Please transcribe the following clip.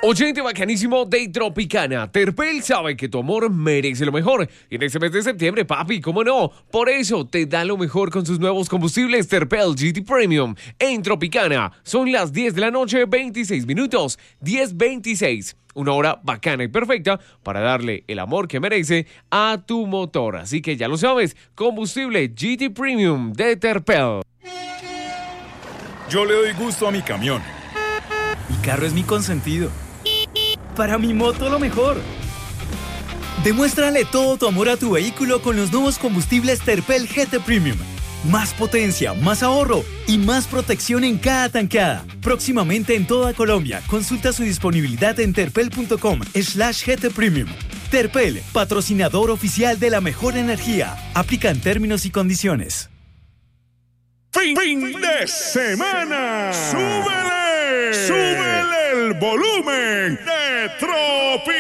Oyente bacanísimo de Tropicana, Terpel sabe que tu amor merece lo mejor. Y en este mes de septiembre, papi, ¿cómo no? Por eso te da lo mejor con sus nuevos combustibles Terpel GT Premium. En Tropicana, son las 10 de la noche, 26 minutos, 10:26. Una hora bacana y perfecta para darle el amor que merece a tu motor. Así que ya lo sabes, combustible GT Premium de Terpel. Yo le doy gusto a mi camión. Mi carro es mi consentido. Para mi moto lo mejor. Demuéstrale todo tu amor a tu vehículo con los nuevos combustibles Terpel GT Premium. Más potencia, más ahorro y más protección en cada tanqueada. Próximamente en toda Colombia. Consulta su disponibilidad en terpel.com/GT Premium. Terpel, patrocinador oficial de la mejor energía. Aplican términos y condiciones. ¡Fin de semana! ¡Súbele! ¡Súbele el volumen de Tropi!